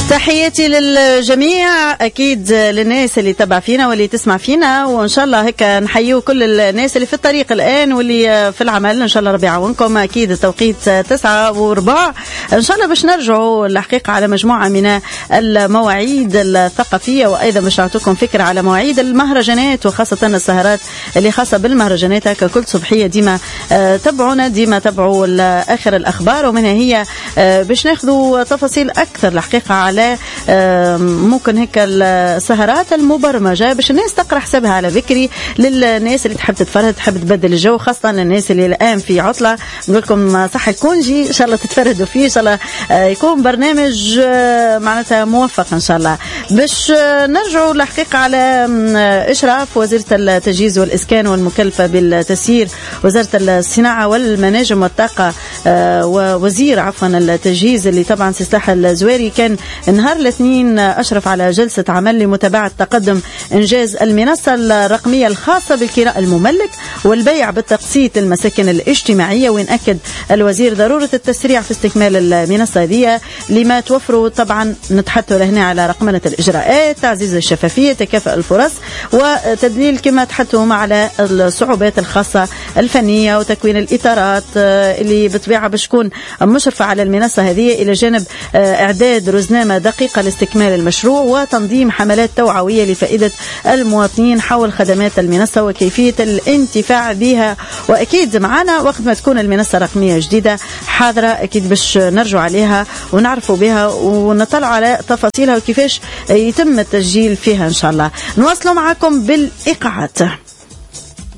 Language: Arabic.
تحياتي للجميع، أكيد للناس اللي تبع فينا واللي تسمع فينا، وإن شاء الله هيك نحيو كل الناس اللي في الطريق الآن واللي في العمل. إن شاء الله ربي يعاونكم. أكيد التوقيت 9:04 إن شاء الله باش نرجعوا الحقيقة على مجموعة من المواعيد الثقافية، وأيضا باش نعطيكم فكرة على مواعيد المهرجانات وخاصة السهرات اللي خاصة بالمهرجانات. هكا كل صبحية ديما تبعونا، ديما تبعوا آخر الأخبار، ومنها هي باش ناخذوا تفاصيل أكثر الحقيقة على ممكن هيك السهرات المبرمجة باش الناس تقرأ حسابها على ذكري، للناس اللي تحب تتفرد تحب تبدل الجو، خاصة للناس اللي الآن في عطلة. نقول لكم صح الكونجي إن شاء الله تتفردوا فيه، إن شاء الله يكون برنامج معناتها موفق إن شاء الله. باش نرجعوا الحقيقة على إشراف وزيرة التجهيز والإسكان والمكلفة بالتسيير وزارة الصناعة والمناجم والطاقة، ووزير عفوا التجهيز اللي طبعا سلاح الزواري كان نهار الاثنين أشرف على جلسة عمل لمتابعة تقدم إنجاز المنصة الرقمية الخاصة بالكراء المملك والبيع بالتقسيط المساكن الاجتماعية، وين أكد الوزير ضرورة التسريع في استكمال المنصة هذه لما توفروا. طبعا نتحدث هنا على رقمنة الإجراءات، تعزيز الشفافية، تكافؤ الفرص، وتدليل كما تحدثوا على الصعوبات الخاصة الفنية وتكوين الإطارات اللي بطبيعة باش تكون مشرفة على المنصة هذه، إلى جانب إعداد رزنامة دقيقة لاستكمال المشروع وتنظيم حملات توعوية لفائدة المواطنين حول خدمات المنصة وكيفية الانتفاع بها. وأكيد معنا وقت ما تكون المنصة رقمية جديدة حاضرة أكيد باش نرجع عليها ونعرفوا بها ونطلع على تفاصيلها وكيفاش يتم التسجيل فيها إن شاء الله. نواصلوا معكم بالإيقاعات.